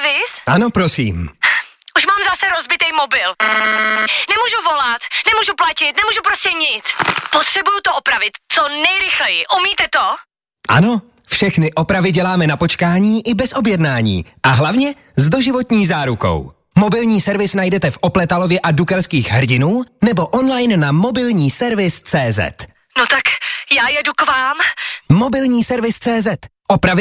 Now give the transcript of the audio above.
servis? Ano, prosím. Už mám zase rozbitý mobil. Nemůžu volat, nemůžu platit, nemůžu prostě nic. Potřebuju to opravit co nejrychleji. Umíte to? Ano, všechny opravy děláme na počkání i bez objednání. A hlavně s doživotní zárukou. Mobilní servis najdete v Opletalově a Dukelských Hrdinů nebo online na mobilní servis.cz. No tak já jedu k vám. Mobilní servis.cz. Opravy